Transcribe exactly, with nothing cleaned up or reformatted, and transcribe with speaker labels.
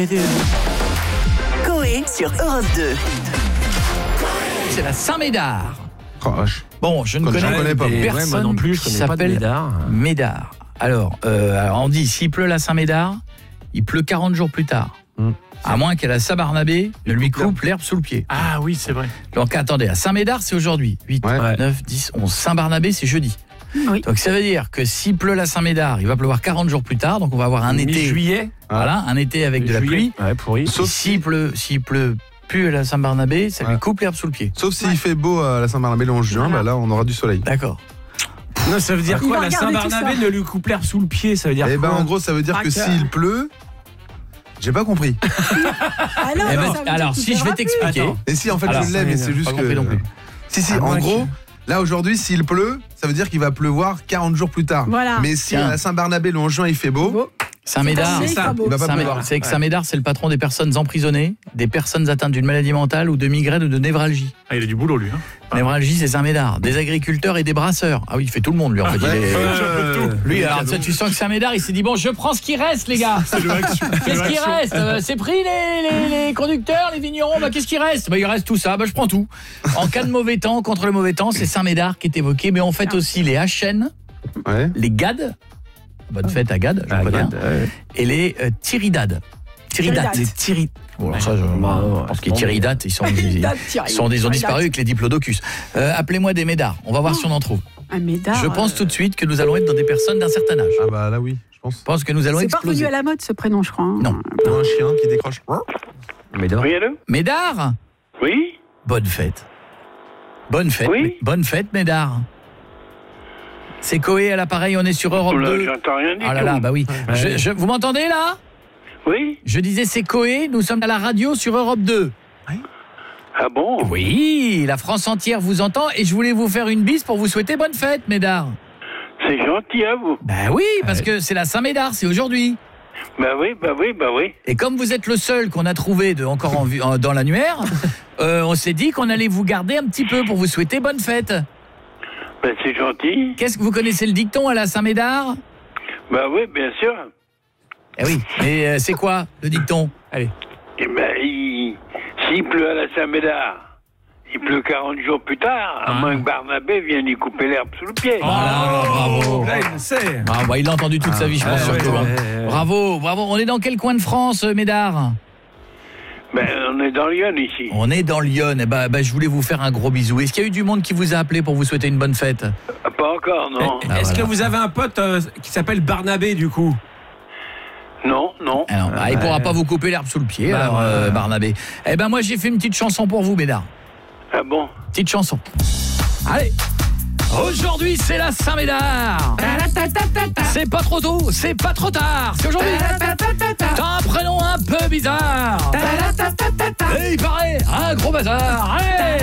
Speaker 1: Coé sur Europe deux.
Speaker 2: C'est la Saint-Médard.
Speaker 3: Oh, vache.
Speaker 2: Bon, je ne
Speaker 3: Comme
Speaker 2: connais,
Speaker 3: je connais pas.
Speaker 2: personne
Speaker 4: Ouais, moi non plus, je
Speaker 2: qui
Speaker 4: connais pas de
Speaker 2: s'appelle
Speaker 4: Médard.
Speaker 2: Médard. Alors, euh, alors, on dit, s'il pleut la Saint-Médard, il pleut quarante jours plus tard.
Speaker 3: Mm.
Speaker 2: À moins qu'à la Saint-Barnabé, ne lui coupe l'herbe sous le pied.
Speaker 5: Ah oui, c'est vrai.
Speaker 2: Donc attendez, à Saint-Médard, c'est aujourd'hui. huit,
Speaker 3: Ouais.
Speaker 2: neuf, dix, onze. Saint-Barnabé, c'est jeudi.
Speaker 6: Oui.
Speaker 2: Donc ça veut dire que s'il pleut la Saint-Médard, il va pleuvoir quarante jours plus tard. Donc on va avoir un été.
Speaker 4: Mi-juillet.
Speaker 2: Voilà, un été avec de la pluie.
Speaker 4: Ouais, pourri.
Speaker 3: Sauf
Speaker 2: Et s'il pleut, s'il pleut plus à la Saint-Barnabé, ça lui
Speaker 3: Ouais.
Speaker 2: coupe l'herbe sous le pied.
Speaker 3: Sauf s'il fait beau à la Saint-Barnabé le onze juin,
Speaker 6: Voilà.
Speaker 3: bah là on aura du soleil.
Speaker 2: D'accord.
Speaker 4: Non, ça veut dire
Speaker 6: Il
Speaker 4: quoi?
Speaker 6: va
Speaker 4: La
Speaker 6: regarder tout
Speaker 4: Saint-Barnabé
Speaker 6: ça.
Speaker 4: ne lui coupe l'herbe sous le pied, ça veut dire
Speaker 3: Eh ben
Speaker 4: quoi?
Speaker 3: en gros ça veut dire
Speaker 4: Ah,
Speaker 3: que
Speaker 4: que-
Speaker 3: s'il pleut, j'ai pas compris.
Speaker 6: Ah non,
Speaker 2: Eh ben,
Speaker 6: ça veut dire
Speaker 2: alors,
Speaker 6: qu'il
Speaker 2: si je vais
Speaker 6: pleuvra
Speaker 2: t'expliquer.
Speaker 4: Attends.
Speaker 3: Et si en fait
Speaker 2: Alors,
Speaker 3: je l'ai mais c'est juste
Speaker 2: pas
Speaker 3: que
Speaker 2: compris non plus.
Speaker 3: Si si
Speaker 4: Ah,
Speaker 3: en
Speaker 4: moi,
Speaker 3: gros,
Speaker 4: je-
Speaker 3: là aujourd'hui s'il pleut, ça veut dire qu'il va pleuvoir quarante jours plus tard.
Speaker 6: Voilà.
Speaker 3: Mais si
Speaker 2: Tiens.
Speaker 3: à la Saint-Barnabé le onze juin il fait beau,
Speaker 6: Beau.
Speaker 2: Saint-Médard,
Speaker 6: C'est
Speaker 3: ça,
Speaker 6: pas beau.
Speaker 3: il va pas
Speaker 2: Saint-
Speaker 3: pleuvoir.
Speaker 2: c'est que Saint-Médard, c'est le patron des personnes emprisonnées, des personnes atteintes d'une maladie mentale ou de migraine ou de névralgie.
Speaker 5: Ah, il a du boulot, lui. Hein.
Speaker 2: Névralgie, c'est Saint-Médard. Des agriculteurs et des brasseurs. Ah oui, il fait tout le monde, lui, en fait. Il
Speaker 3: Ouais.
Speaker 2: est-
Speaker 3: Euh,
Speaker 2: Lui, alors, ça, tu sens que Saint-Médard, il s'est dit, bon, je prends ce qui reste, les gars.
Speaker 5: C'est le action.
Speaker 2: Qu'est-ce qui reste Euh, C'est pris les, les, les conducteurs, les vignerons, bah, qu'est-ce qui reste bah, il reste tout ça, bah, je prends tout. En cas de mauvais temps, contre le mauvais temps, c'est Saint-Médard qui est évoqué, mais on fête aussi les H N,
Speaker 3: ouais.
Speaker 2: les Gades, bonne fête à Gade, je
Speaker 4: Ah,
Speaker 2: veux dire,
Speaker 4: regarde, ouais.
Speaker 2: et les euh, Tiridades. Tiridades.
Speaker 6: Tiridates.
Speaker 2: Les Tiri... Bon, alors ça, je,
Speaker 4: Bah, ouais,
Speaker 2: parce que
Speaker 4: bon,
Speaker 2: les Tiridates, ils sont, ils,
Speaker 6: Date,
Speaker 2: ils
Speaker 6: Thierry.
Speaker 2: sont, ils ont
Speaker 6: Date.
Speaker 2: disparu avec les diplodocus. Euh, Appelez-moi des Médards, on va voir si on en trouve.
Speaker 6: Un Médard.
Speaker 2: Je pense
Speaker 6: euh,
Speaker 2: tout de suite que nous allons être dans des personnes d'un certain âge.
Speaker 3: Ah bah là oui, je pense.
Speaker 2: Je pense que nous allons
Speaker 6: C'est pas revenu
Speaker 2: exploser.
Speaker 6: à la mode ce prénom, je crois. hein.
Speaker 2: Non.
Speaker 3: Ou un chien qui décroche.
Speaker 4: Médard.
Speaker 7: Oui, allô?
Speaker 2: Médard,
Speaker 7: Oui?
Speaker 2: bonne fête. Bonne fête,
Speaker 7: Oui.
Speaker 2: Mé- bonne fête, Médard. C'est Coé à l'appareil, on est sur Europe
Speaker 7: Oh là,
Speaker 2: deux.
Speaker 7: j'entends rien du
Speaker 2: Ah là
Speaker 7: tout.
Speaker 2: là, bah oui.
Speaker 4: Ouais.
Speaker 2: Je- je- vous m'entendez là?
Speaker 7: Oui?
Speaker 2: Je disais c'est Coé, nous sommes à la radio sur Europe deux.
Speaker 7: Ah bon?
Speaker 2: Oui, la France entière vous entend et je voulais vous faire une bise pour vous souhaiter bonne fête, Médard.
Speaker 7: C'est gentil à vous.
Speaker 2: Bah oui, parce que c'est la Saint-Médard, c'est aujourd'hui.
Speaker 7: Bah oui, bah oui, bah oui.
Speaker 2: Et comme vous êtes le seul qu'on a trouvé de, encore en, vue- en- dans l'annuaire, euh, on s'est dit qu'on allait vous garder un petit peu pour vous souhaiter bonne fête.
Speaker 7: Bah c'est gentil.
Speaker 2: Qu'est-ce que vous connaissez le dicton à la Saint-Médard?
Speaker 7: Bah oui, bien sûr.
Speaker 2: Eh oui, mais euh, c'est quoi le dicton? Allez.
Speaker 7: Et ben, il... s'il pleut à la Saint-Médard, il pleut quarante jours plus tard, à
Speaker 2: Ah.
Speaker 7: moins que Barnabé vienne y couper l'herbe sous le pied.
Speaker 2: Voilà, bravo.
Speaker 4: Ouais, il le sait.
Speaker 2: Ah, bah, il l'a entendu toute sa vie, je pense.
Speaker 4: ouais,
Speaker 2: surtout,
Speaker 4: ouais,
Speaker 2: hein.
Speaker 4: ouais, ouais.
Speaker 2: Bravo, bravo. On est dans quel coin de France, euh, Médard?
Speaker 7: Ben, on est dans Lyon ici.
Speaker 2: On est dans Lyon. Eh bah, bah, je voulais vous faire un gros bisou. Est-ce qu'il y a eu du monde qui vous a appelé pour vous souhaiter une bonne fête?
Speaker 7: Ah, pas encore, non.
Speaker 4: Eh,
Speaker 2: Ah,
Speaker 4: Est-ce
Speaker 2: voilà.
Speaker 4: que vous avez un pote euh, qui s'appelle Barnabé, du coup?
Speaker 7: Non, non.
Speaker 2: Ah non, bah, il pourra pas vous couper l'herbe sous le pied,
Speaker 4: Bah,
Speaker 2: alors,
Speaker 4: ouais.
Speaker 2: euh, Barnabé. Eh ben moi, j'ai fait une petite chanson pour vous, Médard.
Speaker 7: Ah bon?
Speaker 2: Petite chanson. Allez. Aujourd'hui, c'est la Saint-Médard. C'est pas trop tôt, c'est pas trop tard. C'est aujourd'hui. T'as un prénom un peu bizarre. Et il paraît un gros bazar. Allez.